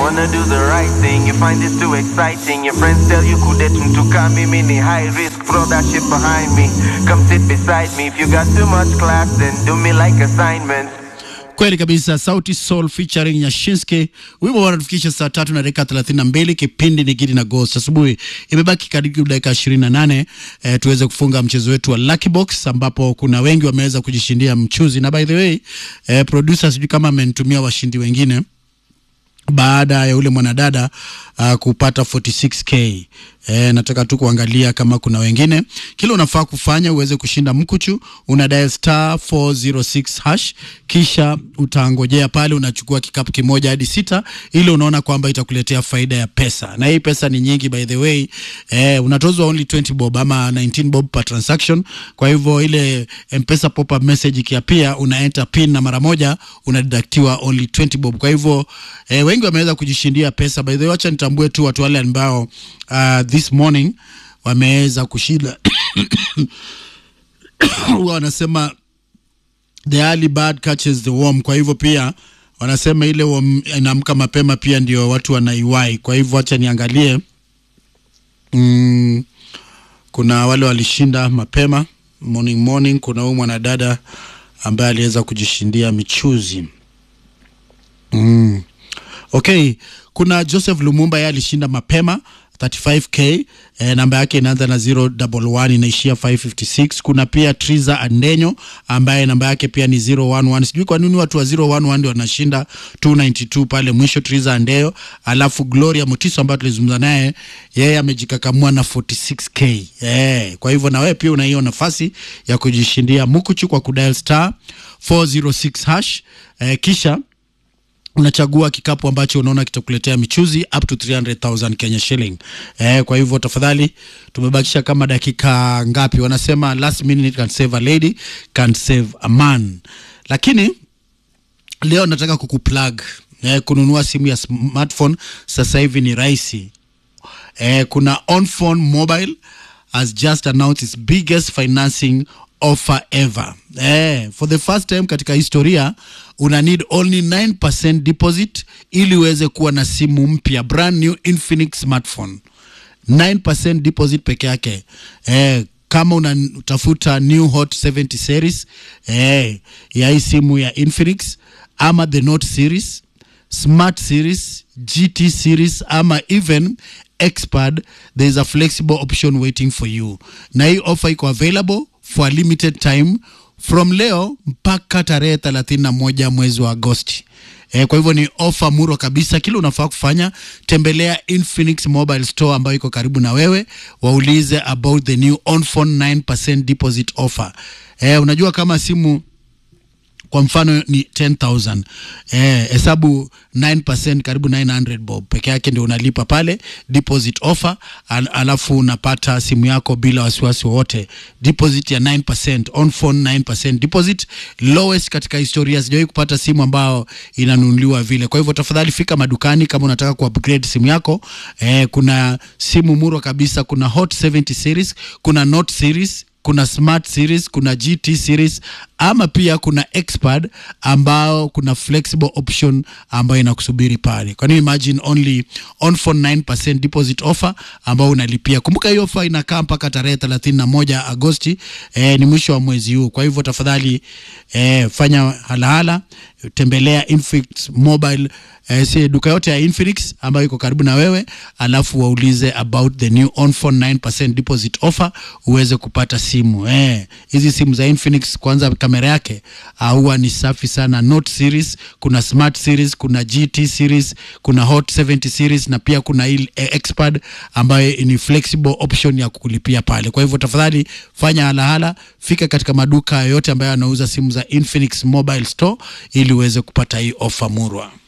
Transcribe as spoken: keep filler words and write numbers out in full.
wanna do the right thing, you find this too exciting. Your friends tell you kudetum to come mini high risk, throw that shit behind me, come sit beside me. If you got too much class, then do me like assignments. Kweli kabisa, Sauti Sol featuring Nyashinski. Wimbo wanatufikisha saa tatu na dakika thelathini na mbili. Kipindi ni Gidi na Ghost. Asubuhi imebaki karibu dakika ishirini na nane eh, tuweze kufunga mchezo wetu wa Lucky Box, ambapo kuna wengi wameweza kujishindia mchuzi. Na by the way, eh, producer sijui kama amenitumia washindi wengine baada ya ule mwanadada uh, kupata forty-six K. Eh, nataka tu kuangalia kama kuna wengine. Kile unafaa kufanya uweze kushinda mkuchu, una dial star four oh six hash, kisha utaangojea pale, unachukua kikapu kimoja hadi sita, ili unaona kwamba itakuletea faida ya pesa. Na hii pesa ni nyingi by the way. Eh, unatozwa only twenty bob ama nineteen bob per transaction. Kwa hivyo ile M-Pesa pop-up message ikiapia, una enter pin na mara moja unadeductiwa only twenty bob. Kwa hivyo eh, wengi wameweza kujishindia pesa. By the way, acha nitambue tu watu wale ambao uh, this morning wameweza kushinda. Wanasema the early bird catches the worm. Kwa hivyo pia wanasema ile inaamka mapema pia ndio watu wanaiwai. Kwa hivyo acha niangalie. Mm, kuna wale walishinda mapema morning morning. Kuna huyu mwanadada ambaye aliweza kujishindia michuzi. Mm. Okay, kuna Joseph Lumumba, yeye alishinda mapema thirty-five K, eh, namba yake inaanza na zero one one inaishia five fifty-six. Kuna pia Triza Andenyo ambaye namba yake pia ni zero one one. Sijui kwa nini watu wa zero one one ndio wanashinda two ninety-two pale mwisho, Triza Andenyo. Alafu Gloria Mutiso ambaye tulizungumza naye, yeye amejikakamua na forty-six K. Eh, kwa hivyo na wewe pia una hiyo nafasi ya kujishindia mkuchu kwa kudial star four oh six hash, eh, kisha unachagua kikapu ambacho unaona kitakuletea michuzi up to three hundred thousand Kenya shilling. Eh, kwa hivyo tafadhali, tumebakisha kama dakika ngapi? Wanasema last minute can save a lady, can save a man. Lakini leo nataka kukuplug. Eh, kununua simu ya smartphone sasa hivi ni rahisi. Eh, kuna OnPhone Mobile has just announced its biggest financing offer ever. Eh, for the first time katika historia, una need only nine percent deposit ili uweze kuwa na simu mpya, brand new Infinix smartphone. nine percent deposit peke yake. Eh, kama unatafuta new hot seventy series, eh, ya hii simu ya Infinix, ama the Note series, Smart series, G T series, ama even Xpad, there is a flexible option waiting for you. Na hii offer iko available for a limited time from leo mpaka tarehe thelathini na moja mwezi wa Agosti. Eh, kwa hivyo ni offer muro kabisa. Kile unafaa kufanya, tembelea Infinix Mobile Store ambayo iko karibu na wewe, waulize about the new OnPhone nine percent deposit offer. Eh, unajua kama simu kwa mfano ni ten thousand, eh, hesabu nine percent karibu nine hundred bob peke yake ndio unalipa pale deposit offer, al alafu unapata simu yako bila wasiwasi wote. Deposit ya nine percent, on phone nine percent deposit, lowest katika historia. Sijawahi kupata simu ambao inanunuliwa vile. Kwa hivyo tafadhali fika madukani kama unataka ku-upgrade simu yako. Eh, kuna simu muro kabisa, kuna Hot seventy series, kuna Note series, kuna Smart series, kuna G T series, ama pia kuna Xpad ambao kuna flexible option ambayo inakusubiri pale. Kwa nini imagine only on phone nine percent deposit offer ambao unalipia. Kumbuka hiyo offer inakaa mpaka tarehe thelathini na moja Agosti, eh, ni mwisho wa mwezi huu. Kwa hivyo tafadhali eh, fanya halahala, tembelea Infinix Mobile, eh, si duka yote ya Infinix ambayo iko karibu na wewe, alafu waulize about the new on phone nine percent deposit offer uweze kupata simu. Eh, hizi simu za Infinix kwanza kamera yake huwa ni safi sana. Note series, kuna Smart series, kuna G T series, kuna Hot seventy series, na pia kuna ile eh, Xpad ambayo ni flexible option ya kukulipia pale. Kwa hivyo tafadhali fanya halahala, fika katika maduka yote ambayo yanauza simu za Infinix Mobile Store ili uweze kupata hii offer murwa.